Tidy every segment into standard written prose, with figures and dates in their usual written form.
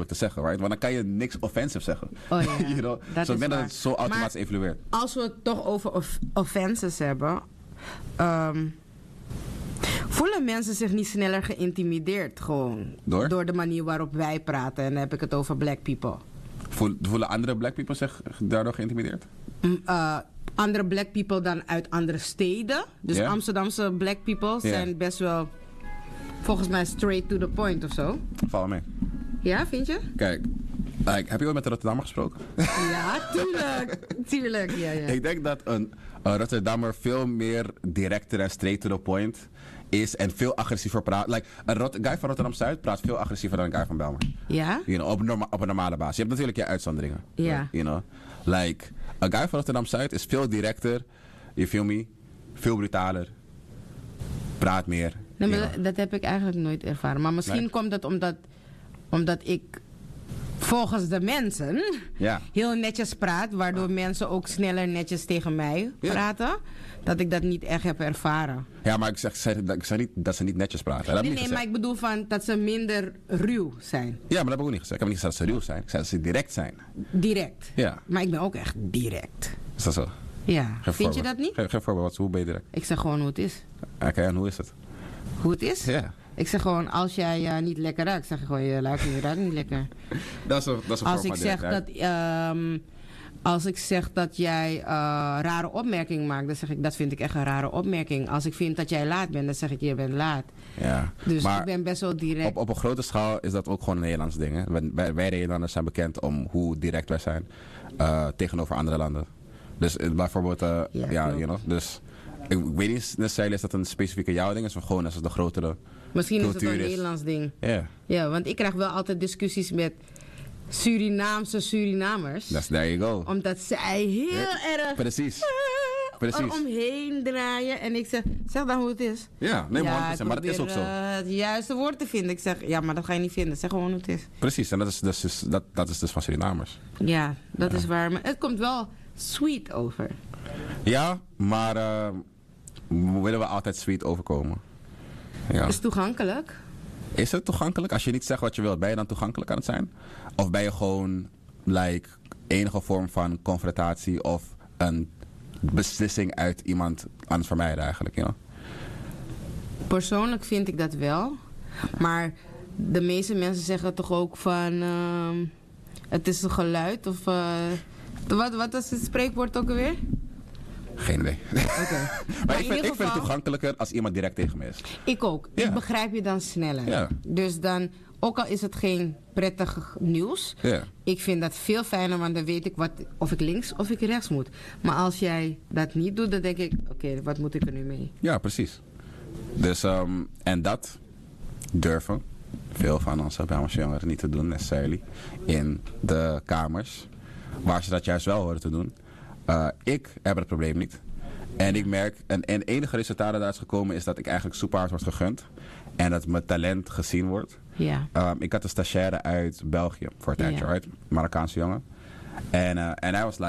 te zeggen, right? Want dan kan je niks offensive zeggen. Oh ja, you know? dat Zo is ben dat waar. het zo automatisch Maar evolueert. als we het toch over offenses hebben... voelen mensen zich niet sneller geïntimideerd gewoon? Door? Door de manier waarop wij praten. En dan heb ik het over black people. Voelen andere black people zich daardoor geïntimideerd? Andere black people dan uit andere steden. Dus Ja. Amsterdamse black people zijn best wel... volgens mij straight to the point of zo. Val mee. Ja, vind je? Kijk, heb je ooit met een Rotterdammer gesproken? Ja, tuurlijk. Ja. Ik denk dat een Rotterdammer veel meer directer en straight to the point is en veel agressiever praat. Like, een guy van Rotterdam-Zuid praat veel agressiever dan een guy van Bijlmer. Ja? You know, op een normale basis. Je hebt natuurlijk je uitzonderingen. Ja. You know? Like, een guy van Rotterdam-Zuid is veel directer, you feel me? Veel brutaler. Praat meer. Nee, maar you know. dat heb ik eigenlijk nooit ervaren. Maar misschien Nee? komt dat omdat ik volgens de mensen Ja. heel netjes praat. Waardoor mensen ook sneller netjes tegen mij Ja. praten. Dat ik dat niet echt heb ervaren. Ja, maar ik zeg niet dat ze niet netjes praten. Dat heb ik niet Nee, gezegd. maar ik bedoel van dat ze minder ruw zijn. Ja, maar dat heb ik ook niet gezegd. Ik heb niet gezegd dat ze ruw zijn. Ik zei dat ze direct zijn. Direct. Ja. Maar ik ben ook echt direct. Is dat zo? Ja. Geef Vind je voorbeeld. dat niet? Geef voorbeeld. Hoe ben je direct? Ik zeg gewoon hoe het is. Oké, en hoe is het? Hoe het is? Ja. Ik zeg gewoon, als jij niet lekker ruikt, zeg je gewoon, je ruikt niet lekker. Dat is een Als vorm ik van zeg directheid. als ik zeg dat jij rare opmerking maakt, dan zeg ik, dat vind ik echt een rare opmerking. Als ik vind dat jij laat bent, dan zeg ik, je bent laat. Ja. Dus maar ik ben best wel direct. op een grote schaal is dat ook gewoon een Nederlands ding. Hè? Wij Nederlanders zijn bekend om hoe direct wij zijn tegenover andere landen. Dus bijvoorbeeld, Ja, you know, dus ik weet niet necessarily is dat een specifieke jouw ding is, maar gewoon als het de grotere Misschien is het cultuur een is. Nederlands ding. Ja, Ja, want ik krijg wel altijd discussies met Surinaamse Surinamers. there you go. Omdat zij heel erg Precies. Precies. omheen draaien. En ik zeg dan hoe het is. Ja, nee, maar 100%, ik maar dat is ook probeer, zo. Het juiste woord te vinden. Ik zeg, ja, maar dat ga je niet vinden. Zeg gewoon hoe het is. Precies, en dat is dus van Surinamers. Ja, dat is waar. Maar het komt wel sweet over. Ja, maar willen we altijd sweet overkomen? Ja. Het is toegankelijk. Is het toegankelijk? Als je niet zegt wat je wilt, ben je dan toegankelijk aan het zijn? Of ben je gewoon enige vorm van confrontatie of een beslissing uit iemand aan het vermijden eigenlijk? Ja? Persoonlijk vind ik dat wel. Maar de meeste mensen zeggen toch ook van... het is een geluid of... wat is het spreekwoord ook alweer? Geen idee. Oké. Maar in ik ieder vind het geval- toegankelijker als iemand direct tegen me is. Ik ook. Ja. Ik begrijp je dan sneller. Ja. Dus dan, ook al is het geen prettig nieuws... Ja. Ik vind dat veel fijner, want dan weet ik of ik links of ik rechts moet. Maar als jij dat niet doet, dan denk ik... Oké, wat moet ik er nu mee? Ja, precies. Dus, en dat durven veel van onze Bijlmerse jongeren niet te doen, necessarily. In de kamers, waar ze dat juist wel horen te doen. Ik heb het probleem niet. En ik merk, en het enige resultaat dat daaruit is gekomen is dat ik eigenlijk super hard word gegund. En dat mijn talent gezien wordt. Ja. Ik had een stagiaire uit België voor een tijdje, Ja. right? Marokkaanse jongen. En hij was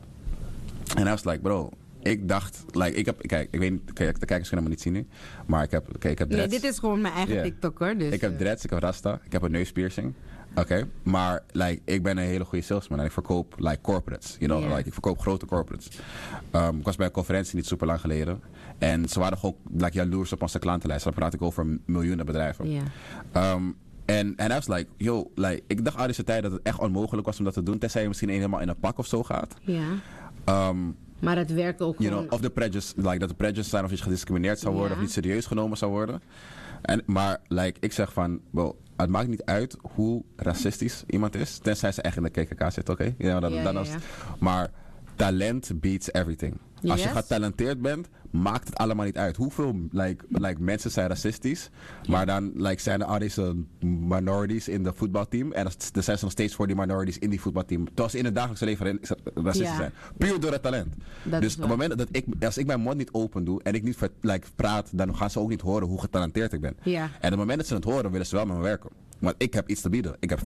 like, bro, ik dacht, kijk, ik weet niet, kijk, de kijkers kunnen me niet zien nu, maar ik heb Nee, dreads. dit is gewoon mijn eigen Ja. TikTok hoor. Dus, Ik heb dreads, ik heb rasta, ik heb een neuspiercing. Oké, maar ik ben een hele goede salesman en ik verkoop corporates, you know, Ja. ik verkoop grote corporates. Ik was bij een conferentie niet super lang geleden en ze waren gewoon jaloers op onze klantenlijst. Dan praat ik over miljoenen bedrijven. Ja. En hij was like, yo, ik dacht al deze tijd dat het echt onmogelijk was om dat te doen, tenzij je misschien helemaal in een pak of zo gaat. Ja. Maar het werkt ook You gewoon... know, of de prejudice, dat de prejudice zijn of je gediscrimineerd zou worden Ja. of niet serieus genomen zou worden. Maar ik zeg van, well, het maakt niet uit hoe racistisch iemand is, tenzij ze echt in de KKK zit, oké? Ja, Ja. Maar talent beats everything. Als je Yes. getalenteerd bent, maakt het allemaal niet uit. Hoeveel mensen zijn racistisch, maar dan zijn er al deze minorities in de voetbalteam en dan zijn ze nog steeds voor die minorities in die voetbalteam. Terwijl ze in het dagelijkse leven racistisch Ja. zijn. Puur door het talent. Dat Dus is op het waar. moment dat als ik mijn mond niet open doe en ik niet praat, dan gaan ze ook niet horen hoe getalenteerd ik ben. Ja. En op het moment dat ze het horen, willen ze wel met me werken. Want ik heb iets te bieden. Ik heb